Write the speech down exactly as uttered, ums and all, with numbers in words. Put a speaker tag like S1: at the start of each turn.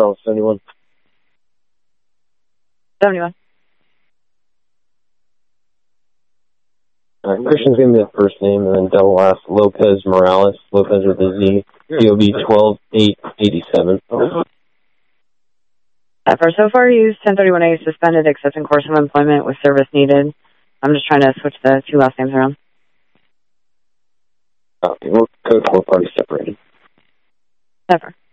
S1: Charles, seventy-one.
S2: seventy-one.
S1: All right, Christian's going to be the first name, and then double last, Lopez Morales, Lopez with a Z, P O B twelve eight eighty-seven.
S2: Uh, for so far use, ten thirty-one A suspended except in course of employment with service needed. I'm just trying to switch the two last names around.
S1: Okay, we'll code four parties separated.
S2: Never.